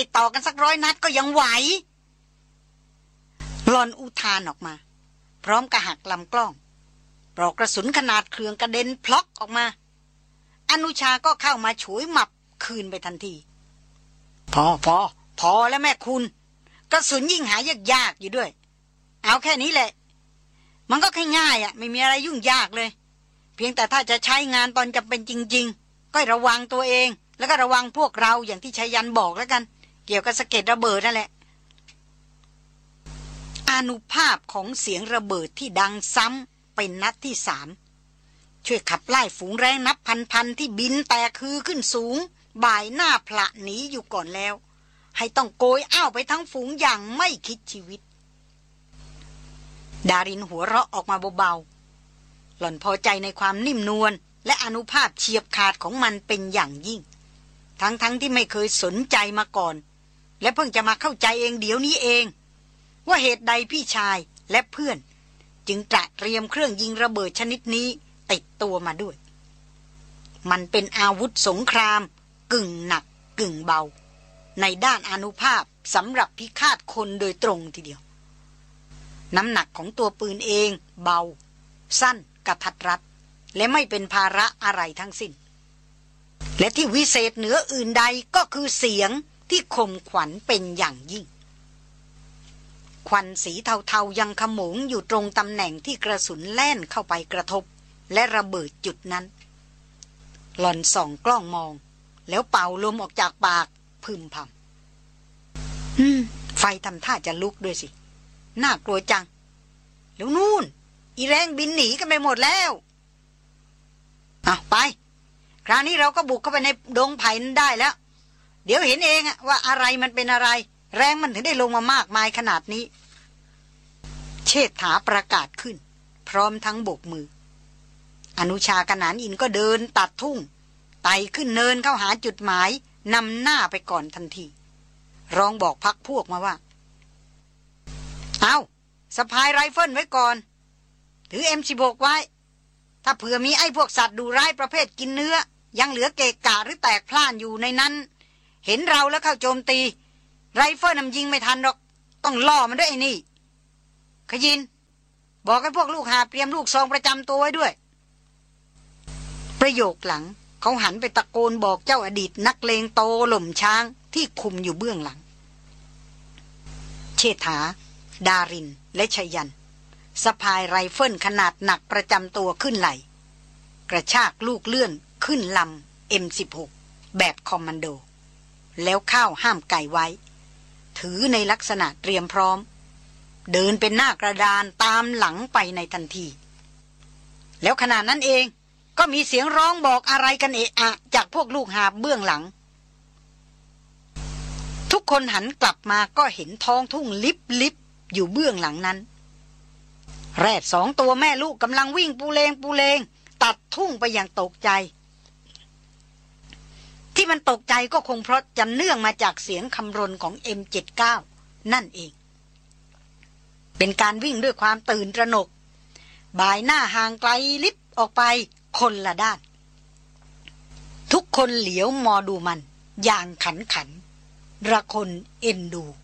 ติดต่อกันสัก100 นัดก็ยังไหวหลอนอุทานออกมาพร้อมกับหักลำกล้องปลอกกระสุนขนาดเครื่องกระเด็นพล็อกออกมาอนุชาก็เข้ามาฉวยหมับคืนไปทันทีพอแล้วแม่คุณกระสุนยิ่งหายากอยู่ด้วยเอาแค่นี้แหละมันก็แค่ง่ายอ่ะไม่มีอะไรยุ่งยากเลยเพียงแต่ถ้าจะใช้งานตอนจำเป็นจริงๆก็ระวังตัวเองแล้วก็ระวังพวกเราอย่างที่ชัยยันบอกแล้วกันเกี่ยวกับสะเก็ดระเบิดนั่นแหละอานุภาพของเสียงระเบิดที่ดังซ้ำเป็นนัดที่3ช่วยขับไล่ฝูงแรงนับพันที่บินแตกคือขึ้นสูงบ่ายหน้าพละหนีอยู่ก่อนแล้วให้ต้องโกยอ้าวไปทั้งฝูงอย่างไม่คิดชีวิตดารินหัวเราะออกมาเบาๆหล่อนพอใจในความนิ่มนวลและอานุภาพเฉียบขาดของมันเป็นอย่างยิ่งทั้งที่ไม่เคยสนใจมาก่อนและเพิ่งจะมาเข้าใจเองเดี๋ยวนี้เองว่าเหตุใดพี่ชายและเพื่อนจึงตระเตรียมเครื่องยิงระเบิดชนิดนี้ติดตัวมาด้วยมันเป็นอาวุธสงครามกึ่งหนักกึ่งเบาในด้านอานุภาพสำหรับพิฆาตคนโดยตรงทีเดียวน้ำหนักของตัวปืนเองเบาสั้นกระทัดรัดและไม่เป็นภาระอะไรทั้งสิ้นและที่วิเศษเหนืออื่นใดก็คือเสียงที่ข่มขวัญเป็นอย่างยิ่งควันสีเทาๆยังขโมงอยู่ตรงตำแหน่งที่กระสุนแล่นเข้าไปกระทบและระเบิดจุดนั้นหล่อนส่องกล้องมองแล้วเป่าลมออกจากปากพึมพำไฟทำท่าจะลุกด้วยสิน่ากลัวจังแล้วนู่นอีแรงบินหนีกันไปหมดแล้วเอาไปคราวนี้เราก็บุกเข้าไปในดงไผ่นั้นได้แล้วเดี๋ยวเห็นเองว่าอะไรมันเป็นอะไรแรงมันถึงได้ลงมามากมายขนาดนี้เชษฐาประกาศขึ้นพร้อมทั้งโบกมืออนุชากนานอินก็เดินตัดทุ่งไต่ขึ้นเนินเข้าหาจุดหมายนำหน้าไปก่อนทันทีร้องบอกพักพวกมาว่าเอาสะพายไรเฟิลไว้ก่อนถือ M16 ไว้ถ้าเผื่อมีไอ้พวกสัตว์ดุร้ายประเภทกินเนื้อยังเหลือเกะกะหรือแตกพล่านอยู่ในนั้นเห็นเราแล้วเข้าโจมตีไรเฟิลนำยิงไม่ทันหรอกต้องล่อมันด้วยไอ้นี่ขยินบอกให้พวกลูกหาเตรียมลูกซองประจำตัวไว้ด้วยประโยคหลังเขาหันไปตะโกนบอกเจ้าอดีตนักเลงโตหล่มช้างที่คุมอยู่เบื้องหลังเชษฐาดารินและชยันสะพายไรเฟิลขนาดหนักประจำตัวขึ้นไหล่กระชากลูกเลื่อนขึ้นลำ M16 แบบคอมมานโดแล้วเข้าห้ามไก่ไว้ถือในลักษณะเตรียมพร้อมเดินเป็นหน้ากระดานตามหลังไปในทันทีแล้วขณะนั้นเองก็มีเสียงร้องบอกอะไรกันเอะอะจากพวกลูกหาบเบื้องหลังทุกคนหันกลับมาก็เห็นท้องทุ่งลิบอยู่เบื้องหลังนั้นแรด2 ตัวแม่ลูกกำลังวิ่งปูเลงตัดทุ่งไปอย่างตกใจที่มันตกใจก็คงเพราะจำเนื่องมาจากเสียงคำรนของ M79 นั่นเองเป็นการวิ่งด้วยความตื่นตระหนกบ่ายหน้าห่างไกลลิบออกไปคนละด้านทุกคนเหลียวมองดูมันอย่างขันระคนเอ็นดู